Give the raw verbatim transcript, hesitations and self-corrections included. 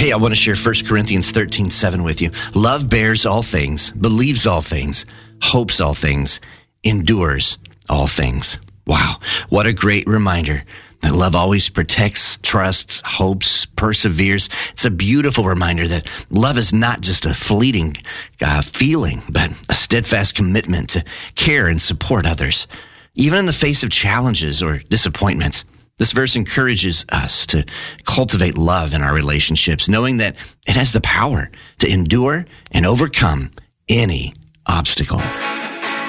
Hey, I want to share First Corinthians thirteen seven with you. Love bears all things, believes all things, hopes all things, endures all things. Wow, what a great reminder that love always protects, trusts, hopes, perseveres. It's a beautiful reminder that love is not just a fleeting uh, feeling, but a steadfast commitment to care and support others, even in the face of challenges or disappointments. This verse encourages us to cultivate love in our relationships, knowing that it has the power to endure and overcome any obstacle.